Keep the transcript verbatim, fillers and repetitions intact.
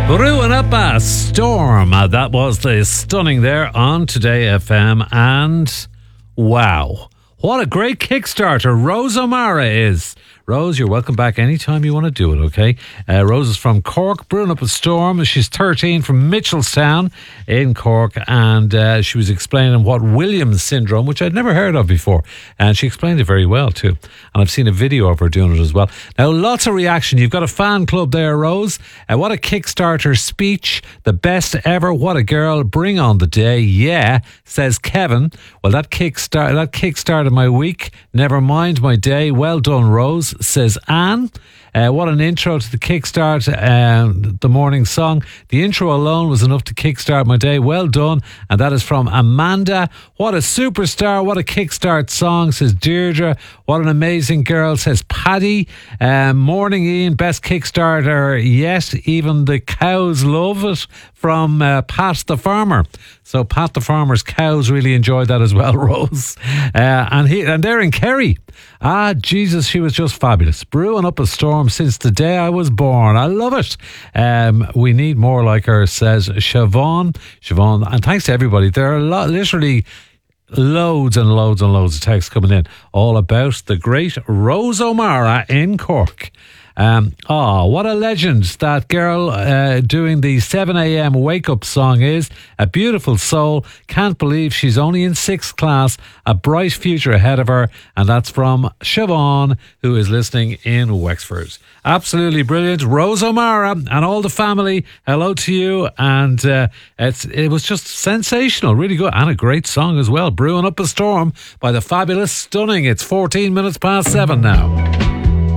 Brewing up a storm. Uh, that was the Stunning there on Today F M. And wow, what a great Kickstarter Rose O'Mara is. Rose, you're welcome back anytime you want to do it, okay? Uh, Rose is from Cork, brewing up a storm. She's thirteen, from Mitchelstown in Cork, and uh, she was explaining what Williams syndrome, which I'd never heard of before, and she explained it very well too. And I've seen a video of her doing it as well. Now, lots of reaction. You've got a fan club there, Rose. Uh, what a Kickstarter speech. The best ever. What a girl. Bring on the day. Yeah, says Kevin. Well, that kickstart that kickstarted my week. Never mind my day. Well done, Rose, says Anne. Uh, what an intro to the kickstart, um, the morning song. The intro alone was enough to kickstart my day. Well done. And that is from Amanda. What a superstar. What a kickstart song, says Deirdre. What an amazing girl, says Paddy. Um, morning, Ian. Best kickstarter yet. Even the cows love it, from uh, Pat the farmer. So Pat the farmer's cows really enjoyed that as well, Rose. Uh, and he and they're in Kerry. Ah, Jesus, she was just fabulous. Brewing up a storm since the day I was born. I love it. Um, we need more like her, says Siobhan. Siobhan, and thanks to everybody. There are a lot, literally loads and loads and loads of texts coming in all about the great Rose O'Mara in Cork. Um, oh, what a legend that girl uh, doing the seven a.m. wake-up song is. A beautiful soul. Can't believe she's only in sixth class. A bright future ahead of her. And that's from Siobhan, who is listening in Wexford. Absolutely brilliant. Rose O'Mara and all the family, hello to you. And uh, it's it was just sensational. Really good. And a great song as well. Brewing Up a Storm by the fabulous Stunning. It's fourteen minutes past seven now.